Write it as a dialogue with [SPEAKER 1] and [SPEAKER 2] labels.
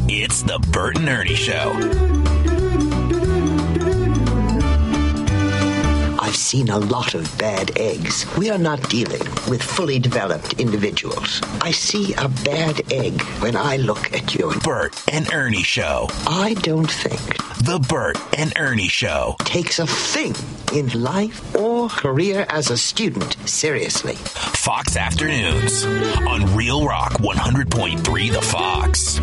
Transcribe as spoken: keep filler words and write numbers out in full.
[SPEAKER 1] It's the Bert and Ernie Show.
[SPEAKER 2] I've seen a lot of bad eggs. We are not dealing with fully developed individuals. I see a bad egg when I look at your
[SPEAKER 1] Bert and Ernie Show.
[SPEAKER 2] I don't think
[SPEAKER 1] The Bert and Ernie Show
[SPEAKER 2] takes a thing in life or career as a student seriously.
[SPEAKER 1] Fox Afternoons on Real Rock one hundred point three The Fox.